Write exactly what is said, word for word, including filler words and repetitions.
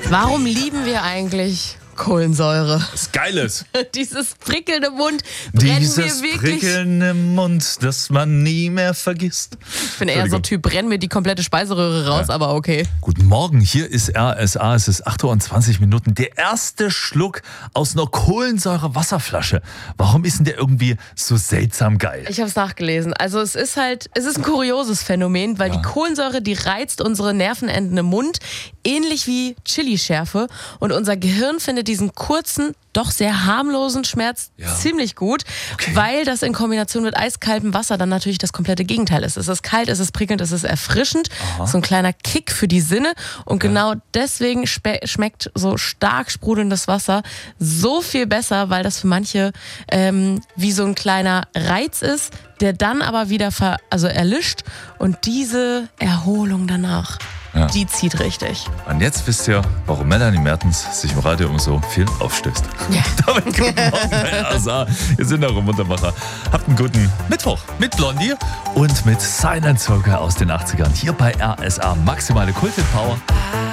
Warum lieben wir eigentlich Kohlensäure? Was Geiles. Dieses prickelnde Mund brennen Dieses mir wirklich. prickelnde Mund, das man nie mehr vergisst. Ich bin eher so Typ, brennen mir die komplette Speiseröhre raus, Ja. aber okay. Guten Morgen, hier ist R S A, es ist acht Uhr und zwanzig Minuten. Der erste Schluck aus einer Kohlensäure-Wasserflasche. Warum ist denn der irgendwie so seltsam geil? Ich habe es nachgelesen. Also es ist halt, es ist ein kurioses Phänomen, weil Ja. die Kohlensäure, die reizt unsere Nervenenden im Mund, ähnlich wie Chilischärfe. Und unser Gehirn findet diesen kurzen, doch sehr harmlosen Schmerz Ja. ziemlich gut, Okay. weil das in Kombination mit eiskaltem Wasser dann natürlich das komplette Gegenteil ist. Es ist kalt, es ist prickelnd, es ist erfrischend, Aha. so ein kleiner Kick für die Sinne. Und genau deswegen spe- schmeckt so stark sprudelndes Wasser so viel besser, weil das für manche ähm, wie so ein kleiner Reiz ist, der dann aber wieder ver- also erlischt. Und diese Erholung danach, Ja. die zieht richtig. Und jetzt wisst ihr, warum Melanie Mertens sich im Radio immer so viel aufstößt. Ja. Damit guten Morgen bei R S A. Wir sind eure Muntermacher. Habt einen guten Mittwoch mit Blondie und mit Silent Soaker aus den achtzigern. Hier bei R S A. Maximale Kulthit Power.